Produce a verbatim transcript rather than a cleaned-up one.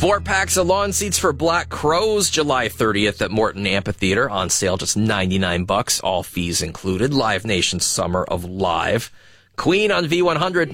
Four packs of lawn seats for Black Crows, July thirtieth at Morton Amphitheater. On sale just ninety-nine bucks, all fees included. Live Nation Summer of Live. Queen on V one hundred.